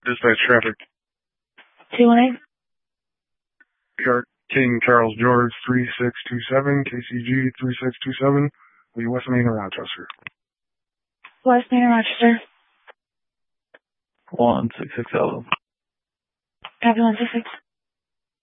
Dispatch traffic. 218. King Charles George 3627, KCG 3627. Will you West Main or Rochester? West Main or Rochester. 1660. Copy 166.